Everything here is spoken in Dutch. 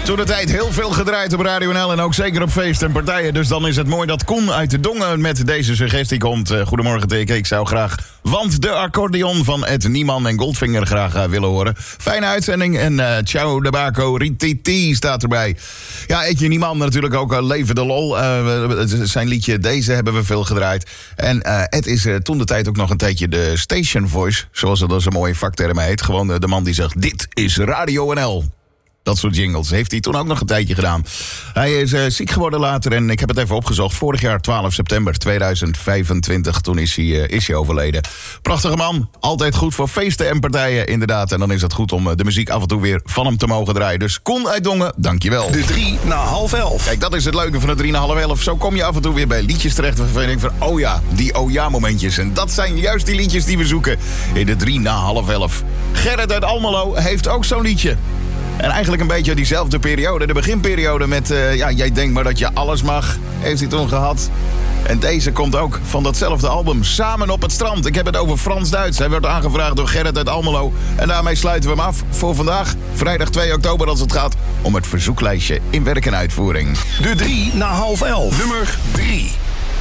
Toen de tijd heel veel gedraaid op Radio NL en ook zeker op feesten en partijen. Dus dan is het mooi dat Koen uit de Dongen met deze suggestie komt. Goedemorgen Teke, ik zou graag Want de accordeon van Ed Niemann en Goldfinger graag willen horen. Fijne uitzending en ciao de Baco, Rititi staat erbij. Ja, Edje Niemann natuurlijk ook Leven de Lol. Zijn liedje Deze hebben we veel gedraaid. En Ed is toen de tijd ook nog een tijdje de station voice, zoals dat een mooie vakterm heet. Gewoon de man die zegt, dit is Radio NL. Dat soort jingles heeft hij toen ook nog een tijdje gedaan. Hij is ziek geworden later en ik heb het even opgezocht. Vorig jaar 12 september 2025, toen is hij overleden. Prachtige man, altijd goed voor feesten en partijen inderdaad. En dan is het goed om de muziek af en toe weer van hem te mogen draaien. Dus Koen uit Dongen, dankjewel. De 3 na half 11. Kijk, dat is het leuke van de 3 na half 11. Zo kom je af en toe weer bij liedjes terecht waarvan je denkt van, oh ja, die oh ja momentjes. En dat zijn juist die liedjes die we zoeken in de 3 na half 11. Gerrit uit Almelo heeft ook zo'n liedje. En eigenlijk een beetje diezelfde periode, de beginperiode met... jij denkt maar dat je alles mag, heeft hij toen gehad. En deze komt ook van datzelfde album, Samen op het strand. Ik heb het over Frans-Duits. Hij werd aangevraagd door Gerrit uit Almelo. En daarmee sluiten we hem af voor vandaag, vrijdag 2 oktober als het gaat om het verzoeklijstje in werk en uitvoering. De 3 na half 11. Nummer 3.